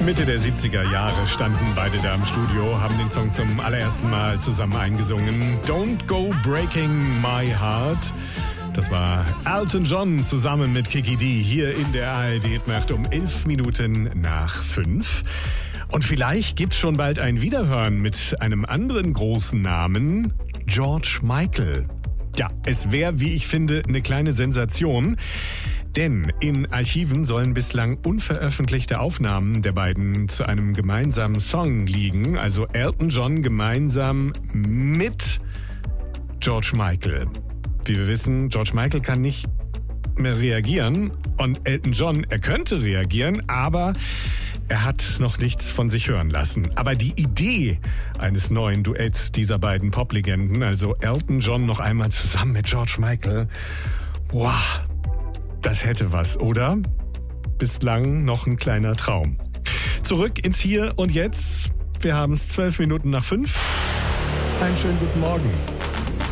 Mitte der 70er Jahre standen beide da im Studio, haben den Song zum allerersten Mal zusammen eingesungen. Don't Go Breaking My Heart. Das war Elton John zusammen mit Kiki D hier in der ARD-Nacht um 11 Minuten nach 5. Und vielleicht gibt's schon bald ein Wiederhören mit einem anderen großen Namen, George Michael. Ja, es wäre, wie ich finde, eine kleine Sensation. Denn in Archiven sollen bislang unveröffentlichte Aufnahmen der beiden zu einem gemeinsamen Song liegen. Also Elton John gemeinsam mit George Michael. Wie wir wissen, George Michael kann nicht mehr reagieren. Und Elton John, er könnte reagieren, aber er hat noch nichts von sich hören lassen. Aber die Idee eines neuen Duetts dieser beiden Poplegenden, also Elton John noch einmal zusammen mit George Michael, wow, das hätte was, oder? Bislang noch ein kleiner Traum. Zurück ins Hier und Jetzt. Wir haben es 12 Minuten nach 5. Einen schönen guten Morgen.